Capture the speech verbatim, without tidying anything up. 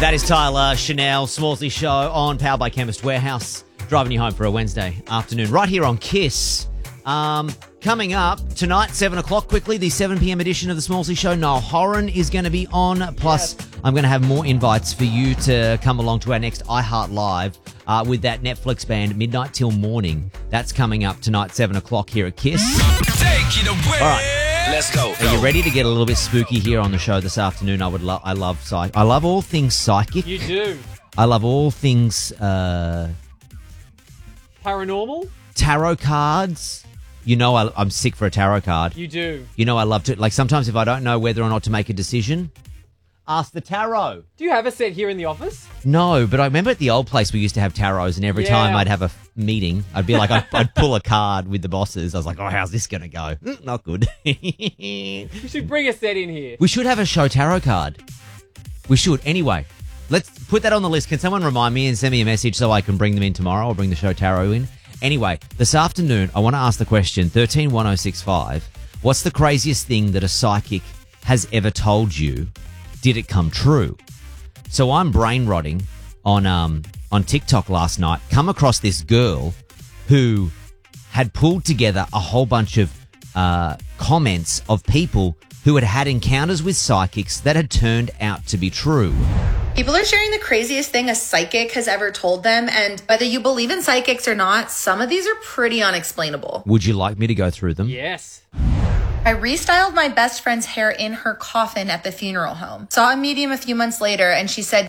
That is Tyler Chanel, Smallsy Show on Powered by Chemist Warehouse. Driving you home for a Wednesday afternoon right here on Kiss. Um, coming up tonight, seven o'clock, quickly, the seven p.m. edition of the Smallsy Show. Niall Horan is going to be on. Plus, yes. I'm going to have more invites for you to come along to our next iHeart Live uh, with that Netflix band, Midnight Till Morning. That's coming up tonight, seven o'clock here at Kiss. Take it away. All right. Let's go. Are you ready to get a little bit spooky here on the show this afternoon? I would love. I love psych. I love all things psychic. You do. I love all things uh, paranormal. Tarot cards. You know, I, I'm sick for a tarot card. You do. You know, I love to. Like sometimes, if I don't know whether or not to make a decision, ask the tarot. Do you have a set here in the office? No, but I remember at the old place we used to have tarots, and every Yeah. time I'd have a f- meeting, I'd be like, I'd, I'd pull a card with the bosses. I was like, oh, how's this going to go? Mm, not good. You should bring a set in here. We should have a show tarot card. We should. Anyway, let's put that on the list. Can someone remind me and send me a message so I can bring them in tomorrow or bring the show tarot in? Anyway, this afternoon, I want to ask the question, one three one oh six five. What's the craziest thing that a psychic has ever told you? Did it come true? So I'm brain rotting on um on TikTok last night, come across this girl who had pulled together a whole bunch of uh, comments of people who had had encounters with psychics that had turned out to be true. People are sharing the craziest thing a psychic has ever told them, and whether you believe in psychics or not, some of these are pretty unexplainable. Would you like me to go through them? Yes. I restyled my best friend's hair in her coffin at the funeral home. Saw a medium a few months later, and she said